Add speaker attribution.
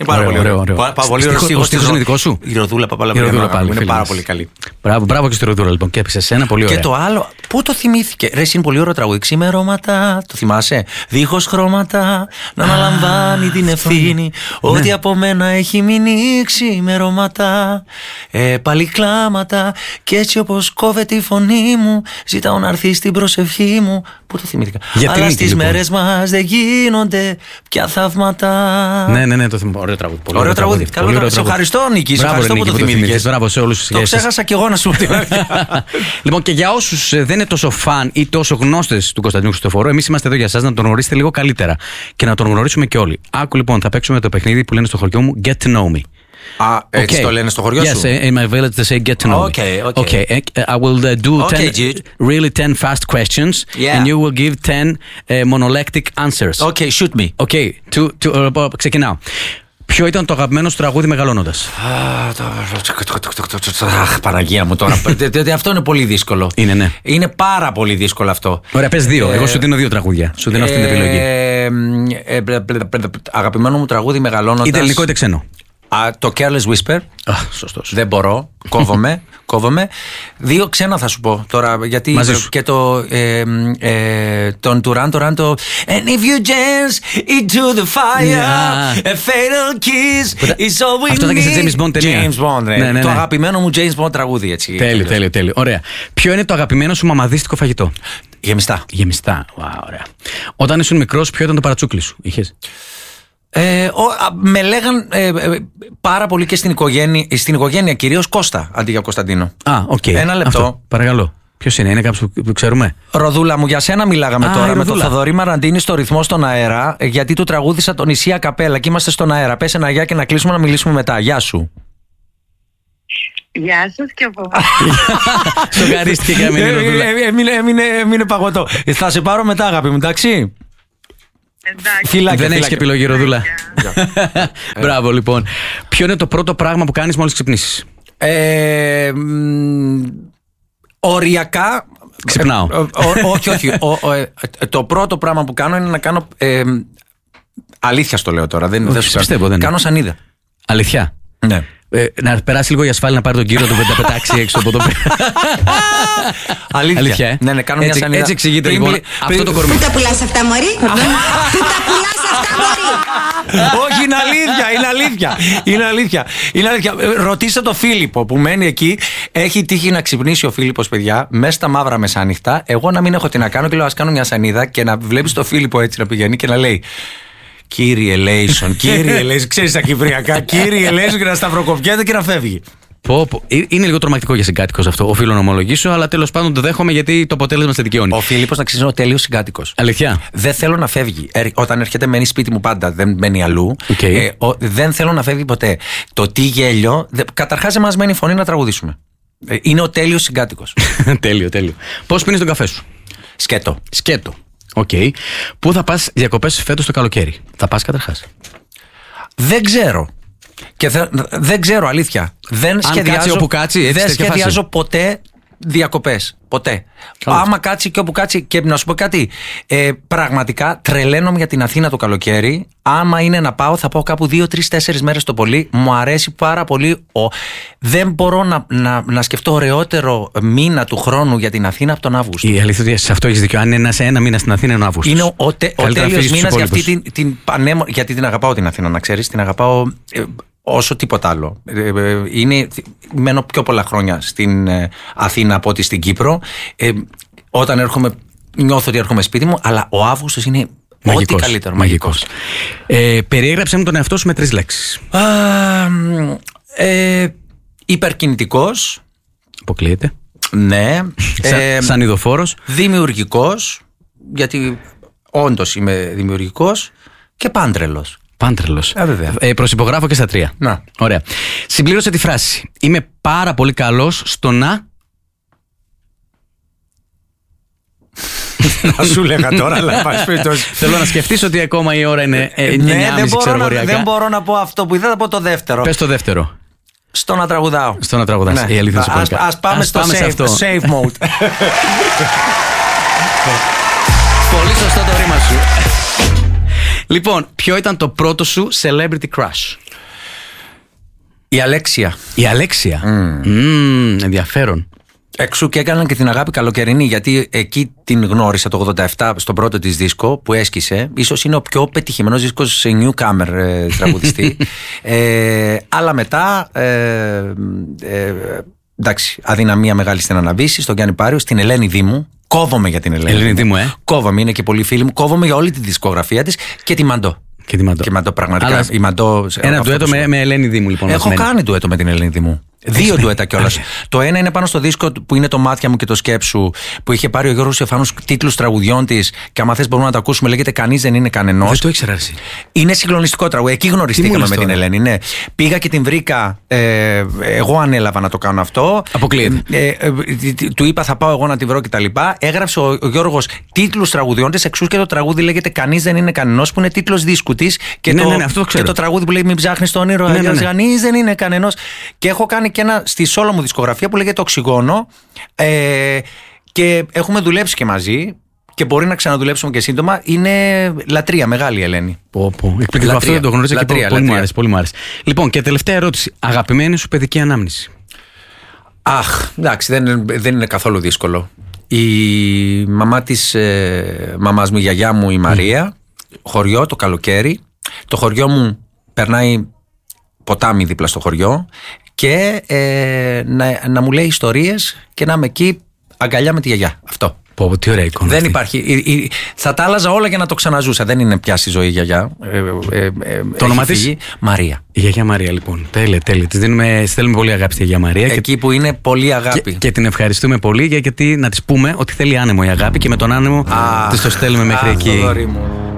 Speaker 1: Πάρα πολύ ωραίο.
Speaker 2: Ο στίχος είναι δικό σου?
Speaker 1: Η Ροδούλα Παπαλαβρινού είναι πάρα πολύ καλή.
Speaker 2: Μπράβο και στη Ροδούλα λοιπόν. Και έπεισε εσένα, πολύ ωραία.
Speaker 1: Και το άλλο, πού το θυμήθηκε? Ρε, είναι πολύ ωραίο τραγούδι. Ξημερώματα, το θυμάσαι? Δίχως χρώματα, να αναλαμβάνει την ευθύνη. Ότι από μένα έχει μείνει ξημερώματα, πάλι κλάματα. Και έτσι όπως κόβεται η φωνή μου, ζητάω να έρθει στην προσευχή μου. Πού το θυμήθηκα? Αλλά στις μέρες μας δεν γίνονται πια θαύματα.
Speaker 2: Ναι, το θυμάμαι. Ωραίο τραγούδι.
Speaker 1: Ωραίο τραγούδι. Σε ευχαριστώ, Νίκη. Σε ευχαριστώ που το θυμήθηκες.
Speaker 2: Μπράβο σε όλους.
Speaker 1: Το ξέχασα κι εγώ να σου πω.
Speaker 2: Λοιπόν, και για όσους δεν είναι τόσο φαν ή τόσο γνώστες του Κωνσταντίνου Χριστοφορού, εμείς είμαστε εδώ για εσάς να τον γνωρίσετε λίγο καλύτερα και να τον γνωρίσουμε και όλοι. Άκου λοιπόν, θα παίξουμε το παιχνίδι που λένε στο χωριό μου Get to know me.
Speaker 1: Έτσι το λένε στο χωριό σου?
Speaker 2: Yes, in my village they say get to know me. Okay. I will do 10 fast questions and you will give 10 monolectic answers.
Speaker 1: Okay, shoot me.
Speaker 2: Okay, ξεκινάω. Ποιο ήταν το αγαπημένο σου τραγούδι μεγαλώνοντας?
Speaker 1: Αχ, Παναγία μου τώρα. Αυτό είναι πολύ δύσκολο.
Speaker 2: Είναι, ναι.
Speaker 1: Είναι πάρα πολύ δύσκολο αυτό.
Speaker 2: Ωραία, πες δύο. Εγώ σου δίνω δύο τραγούδια. Σου δίνω αυτή την επιλογή.
Speaker 1: Αγαπημένο μου τραγούδι μεγαλώνοντας.
Speaker 2: Είτε ελληνικό είτε ξένο.
Speaker 1: Το Careless Whisper.
Speaker 2: Σωστός.
Speaker 1: Δεν μπορώ. Κόβομαι. Δύο ξένα θα σου πω τώρα. Γιατί και τον Duran το And if you dance into the fire, a fatal kiss is all we need.
Speaker 2: Αυτό ήταν και σε James Bond ταινία.
Speaker 1: James Bond, ναι. Το αγαπημένο μου James Bond τραγούδι, έτσι.
Speaker 2: Τέλειο. Ωραία. Ποιο είναι το αγαπημένο σου μαμαδίστικο φαγητό?
Speaker 1: Γεμιστά.
Speaker 2: Ωραία. Όταν ήσουν μικρός, ποιο ήταν το παρατσούκλι σου? Είχες?
Speaker 1: Με λέγαν πάρα πολύ και στην οικογένεια κυρίως Κώστα αντί για Κωνσταντίνο. Ένα λεπτό.
Speaker 2: Αυτό, παρακαλώ. Ποιος είναι κάποιος που ξέρουμε?
Speaker 1: Ροδούλα μου, για σένα μιλάγαμε τώρα με τον Θοδωρή Μαραντίνη στο Ρυθμό στον αέρα, γιατί του τραγούδισα το νησί ακαπέλα και είμαστε στον αέρα. Πες ένα γεια και να κλείσουμε να μιλήσουμε μετά. Γεια σου.
Speaker 3: Γεια σας και από εμάς.
Speaker 2: Σοκαρίστηκε και
Speaker 1: έμεινε παγωτό. Θα σε πάρω μετά, αγάπη μου, εντάξει?
Speaker 2: Δεν έχεις και επιλογή, Ροδούλα. Μπράβο, λοιπόν. Ποιο είναι το πρώτο πράγμα που κάνεις μόλις ξυπνήσεις?
Speaker 1: Οριακά.
Speaker 2: Ξυπνάω.
Speaker 1: Όχι. Το πρώτο πράγμα που κάνω είναι να κάνω. Αλήθεια στο λέω τώρα. Δεν σου πιστεύω. Κάνω σανίδα.
Speaker 2: Αλήθεια?
Speaker 1: Ναι.
Speaker 2: Να περάσει λίγο η ασφάλεια να πάρει τον κύριο του να πετάξει έξω από το πέρα.
Speaker 1: Αλήθεια. Ναι, κάνω μια σανίδα.
Speaker 2: Έτσι εξηγείται λοιπόν αυτό το κορμί.
Speaker 3: Πού τα πουλάς αυτά, μωρή? Πού τα πουλάς αυτά, μωρή?
Speaker 1: Όχι, είναι αλήθεια. Ρωτήστε το Φίλιππο που μένει εκεί. Έχει τύχει να ξυπνήσει ο Φίλιππος, παιδιά, μέσα στα μαύρα μεσάνυχτα. Εγώ να μην έχω τι να κάνω και λέω ας κάνω μια σανίδα και να βλέπεις το Φίλιππο έτσι να πηγαίνει και να λέει Κύριε Λέισον, ξέρεις τα κυπριακά, Κύριε Λέισον, και να σταυροκοπιέται και να φεύγει.
Speaker 2: Είναι λίγο τρομακτικό για συγκάτοικος αυτό, οφείλω να ομολογήσω, αλλά τέλος πάντων το δέχομαι γιατί το αποτέλεσμα σε δικαιώνει.
Speaker 1: Ο Φίλιππος, να ξέρεις, είναι ο τέλειος συγκάτοικος.
Speaker 2: Αλήθεια?
Speaker 1: Δεν θέλω να φεύγει. Όταν έρχεται, μένει σπίτι μου πάντα, δεν μένει αλλού. Δεν θέλω να φεύγει ποτέ. Το τι γέλιο. Καταρχάς, εμάς μένει φωνή να τραγουδήσουμε. Είναι ο τέλειος συγκάτοικος.
Speaker 2: Τέλειο. Πώς πίνεις τον καφέ σου?
Speaker 1: Σκέτο.
Speaker 2: Πού θα πας διακοπές φέτος το καλοκαίρι? Θα πας καταρχάς?
Speaker 1: Δεν ξέρω. Και δεν ξέρω, αλήθεια. Δεν σχεδιάζω ποτέ διακοπές. Ποτέ. Άμα κάτσει και όπου κάτσει. Και να σου πω κάτι. Πραγματικά τρελαίνομαι για την Αθήνα το καλοκαίρι. Άμα είναι να πάω, θα πάω κάπου 2, 3, 4 μέρες το πολύ. Μου αρέσει πάρα πολύ. Δεν μπορώ να σκεφτώ ωραιότερο μήνα του χρόνου για την Αθήνα από τον Αύγουστο.
Speaker 2: Η αλήθεια είναι σε αυτό έχεις δίκιο. Αν είναι ένα μήνα στην Αθήνα, είναι ο Αύγουστος.
Speaker 1: Είναι ο τέλειος μήνας για αυτή την πανέμορφη. Γιατί την αγαπάω την Αθήνα, να ξέρεις. Την αγαπάω όσο τίποτα άλλο. Μένω πιο πολλά χρόνια στην Αθήνα από ότι στην Κύπρο. Όταν έρχομαι, νιώθω ότι έρχομαι σπίτι μου, αλλά ο Αύγουστος είναι ό,τι καλύτερο.
Speaker 2: Μαγικός. Περιέγραψε μου τον εαυτό σου με 3 λέξεις.
Speaker 1: Υπερκινητικός.
Speaker 2: Αποκλείεται.
Speaker 1: Ναι.
Speaker 2: Σανιδοφόρος.
Speaker 1: Δημιουργικός, γιατί όντως είμαι δημιουργικός, και πάντρελος.
Speaker 2: Προσυπογράφω και στα 3.
Speaker 1: Να.
Speaker 2: Ωραία. Συμπλήρωσε τη φράση. Είμαι πάρα πολύ καλός στο να.
Speaker 1: Να σου λέγα τώρα, αλλά
Speaker 2: θέλω να σκεφτείς ότι ακόμα η ώρα είναι 9:30, ξέρω βορειακά.
Speaker 1: Δεν μπορώ να πω αυτό που ήθελα, θα πω το δεύτερο.
Speaker 2: Πες το δεύτερο.
Speaker 1: Στο να τραγουδάω.
Speaker 2: Στο να τραγουδάς.
Speaker 1: Ναι.
Speaker 2: Η αλήθεια είναι
Speaker 1: ας πάμε στο save mode.
Speaker 2: Πολύ σωστό το ρήμα σου. Λοιπόν, ποιο ήταν το πρώτο σου celebrity crush?
Speaker 1: Η Αλέξια.
Speaker 2: Η Αλέξια. Ενδιαφέρον.
Speaker 1: Εξού και έκαναν και την αγάπη καλοκαιρινή, γιατί εκεί την γνώρισα το 87 στον πρώτο της δίσκο που έσκησε. Ίσως είναι ο πιο πετυχημένος δίσκος σε newcomer τραγουδιστή. Αλλά μετά, εντάξει, αδυναμία μεγάλη στην Αναβίση, στον Γιάννη Πάριο, στην Ελένη Δήμου. Κόβομαι για την Ελένη
Speaker 2: Δήμου.
Speaker 1: Κόβομαι, είναι και πολλοί φίλοι μου. Κόβομαι για όλη τη δισκογραφία της και τη Μαντό.
Speaker 2: Και τη Μαντό.
Speaker 1: Πραγματικά. Ένα
Speaker 2: ντουέτο με Ελένη Δήμου, λοιπόν.
Speaker 1: Έχω κάνει ντουέτο με την Ελένη Δήμου. 2 ντουέτα κιόλας. Το ένα είναι πάνω στο δίσκο που είναι το Μάτια μου και το Σκέψου, που είχε πάρει ο Γιώργος Στεφάνος τίτλους τραγουδιών της. Και άμα θες μπορούμε να το ακούσουμε. Λέγεται Κανείς δεν είναι κανενός.
Speaker 2: Δεν το ήξερα εσύ.
Speaker 1: Είναι συγκλονιστικό τραγούδι. Εκεί γνωριστήκαμε με την Ελένη. Ναι. Πήγα και την βρήκα. Εγώ ανέλαβα να το κάνω αυτό.
Speaker 2: Αποκλείεται.
Speaker 1: Του είπα θα πάω εγώ να τη βρω κτλ. Έγραψε ο Γιώργος τίτλους τραγουδιών της. Εξού και το τραγούδι λέγεται Κανείς δεν είναι κανενός, που είναι τίτλος δίσκου της. Και το τραγούδι που λέει Μην ψάχνεις το όνειρο. Κανείς δεν είναι κανενός. Και έχω κάνει και ένα στη solo μου δισκογραφία που λέγεται Οξυγόνο, και έχουμε δουλέψει και μαζί και μπορεί να ξαναδουλέψουμε και σύντομα. Είναι λατρεία μεγάλη η Ελένη.
Speaker 2: Εκπληκτικό, αυτό δεν το γνωρίζω και πολύ μου άρεσε. Λοιπόν, και τελευταία ερώτηση. Αγαπημένη σου παιδική ανάμνηση?
Speaker 1: Αχ, εντάξει, δεν είναι καθόλου δύσκολο. Η μαμά της μαμάς μου, η γιαγιά μου η Μαρία, χωριό το καλοκαίρι. Το χωριό μου περνάει ποτάμι δίπλα στο χωριό. Και να μου λέει ιστορίες και να είμαι εκεί αγκαλιά με τη γιαγιά. Αυτό.
Speaker 2: Τι ωραία εικόνα.
Speaker 1: Δεν υπάρχει. Θα τα άλλαζα όλα για να το ξαναζούσα. Δεν είναι πια στη ζωή η γιαγιά.
Speaker 2: Το όνομα της?
Speaker 1: Μαρία.
Speaker 2: Η γιαγιά Μαρία, λοιπόν. Τέλεια. Στέλνουμε πολύ αγάπη στη γιαγιά Μαρία.
Speaker 1: Εκεί που είναι πολύ αγάπη.
Speaker 2: Και την ευχαριστούμε πολύ, γιατί να της πούμε ότι θέλει άνεμο η αγάπη, και με τον άνεμο της το στέλνουμε μέχρι εκεί.